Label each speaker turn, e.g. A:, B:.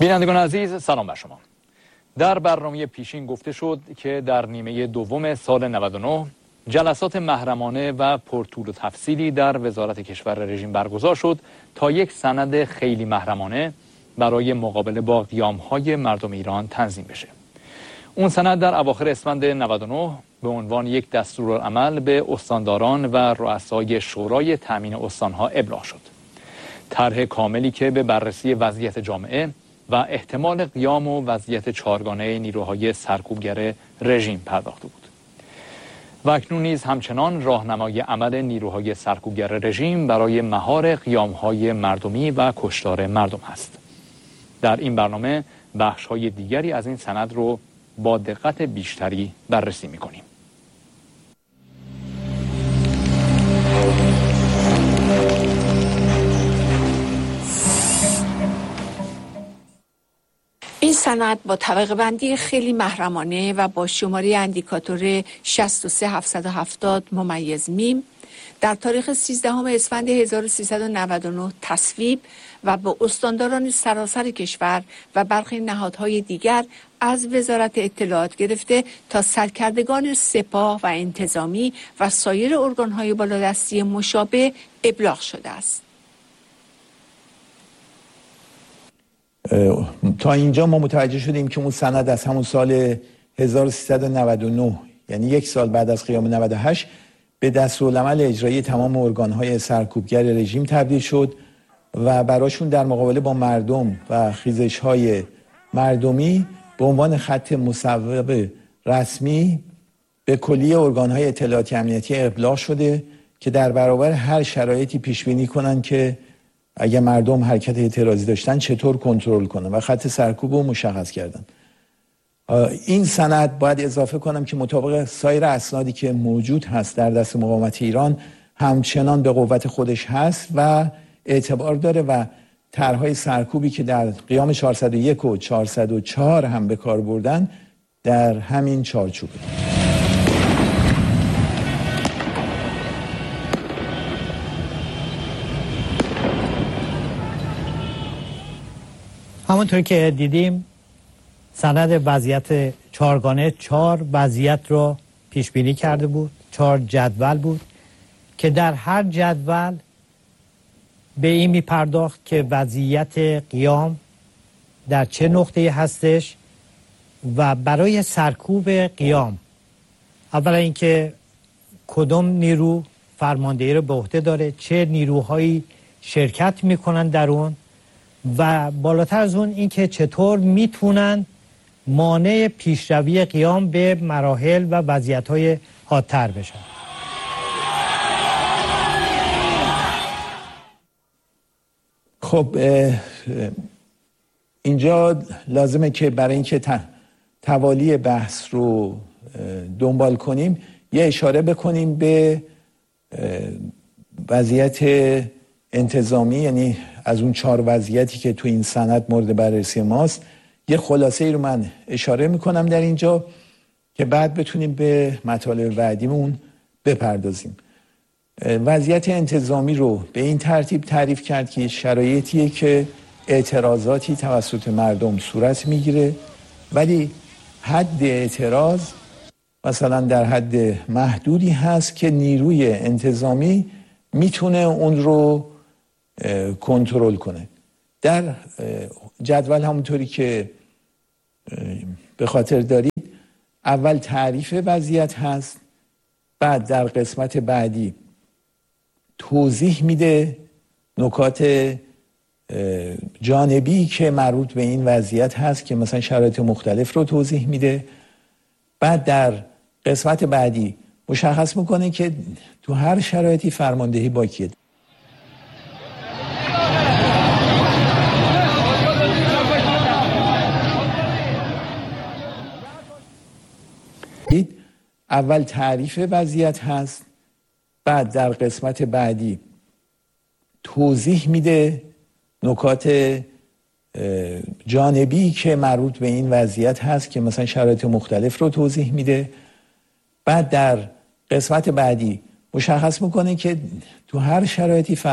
A: بینندگان عزیز سلام بر شما. در برنامه پیشین گفته شد که در نیمه دوم سال 99 جلسات محرمانه و پرطول و تفصیلی در وزارت کشور رژیم برگزار شد تا یک سند خیلی محرمانه برای مقابله با قیام‌های مردم ایران تنظیم بشه. اون سند در اواخر اسفند 99 به عنوان یک دستورالعمل به استانداران و رؤسای شورای تامین استانها ابلاغ شد. طرح کاملی که به بررسی وضعیت جامعه و احتمال قیام و وضعیت چهارگانه نیروهای سرکوبگر رژیم پرداخته بود. و اکنون نیز همچنان راهنمای عمل نیروهای سرکوبگر رژیم برای مهار قیام‌های مردمی و کشتار مردم است. در این برنامه بخش‌های دیگری از این سند رو با دقت بیشتری بررسی می‌کنیم.
B: این سند با طبقه بندی خیلی محرمانه و با شماره اندیکاتور 63770 ممیز میم در تاریخ 13 اسفند 1399 تصویب و با استانداران سراسر کشور و برخی نهادهای دیگر از وزارت اطلاعات گرفته تا سرکردگان سپاه و انتظامی و سایر ارگانهای بالادستی مشابه ابلاغ شده است.
C: تا اینجا ما متوجه شدیم که اون سند از همون سال 1399 یعنی یک سال بعد از قیام 98 به دستورالعمل اجرایی تمام ارگانهای سرکوبگر رژیم تبدیل شد و براشون در مقابله با مردم و خیزش‌های مردمی به عنوان خط مصوب رسمی به کلیه ارگانهای اطلاعاتی امنیتی ابلاغ شده که در برابر هر شرایطی پیش بینی کنن که اگه مردم حرکت اعتراضی داشتن چطور کنترل کنن و خط سرکوب رو مشخص کردن. این سند باید اضافه کنم که مطابق سایر اسنادی که موجود هست در دست مقاومت ایران همچنان به قوت خودش هست و اعتبار داره و طرحهای سرکوبی که در قیام 401 و 404 هم به کار بردن در همین چارچوبه.
D: همونطور که دیدیم سند وضعیت چهارگانه 4 وضعیت رو پیش بینی کرده بود، 4 جدول بود که در هر جدول به این می پرداخت که وضعیت قیام در چه نقطه هستش و برای سرکوب قیام اولا اینکه کدام نیرو فرماندهی رو به عهده داره، چه نیروهایی شرکت میکنن در اون و بالاتر از اون اینکه چطور میتونن مانع پیشروی قیام به مراحل و وضعیت‌های حادتر بشن.
C: خب اینجا لازمه که برای اینکه توالی بحث رو دنبال کنیم یه اشاره بکنیم به وضعیت انتظامی، یعنی از اون 4 وضعیتی که تو این سند مورد بررسی ماست. یه خلاصه ای رو من اشاره میکنم در اینجا که بعد بتونیم به مطالب بعدیمون بپردازیم. وضعیت انتظامی رو به این ترتیب تعریف کرد که شرایطیه که اعتراضاتی توسط مردم صورت میگیره ولی حد اعتراض مثلا در حد محدودی هست که نیروی انتظامی میتونه اون رو کنترل کنه. در جدول همونطوری که به خاطر دارید اول تعریف وضعیت هست، بعد در قسمت بعدی توضیح میده نکات جانبی که مربوط به این وضعیت هست که مثلا شرایط مختلف رو توضیح میده، بعد در قسمت بعدی مشخص میکنه که تو هر شرایطی فرماندهی با کیه. اول تعریف وضعیت هست، بعد در قسمت بعدی توضیح میده نکات جانبی که مربوط به این وضعیت هست که مثلا شرایط مختلف رو توضیح میده، بعد در قسمت بعدی مشخص میکنه که تو هر شرایطی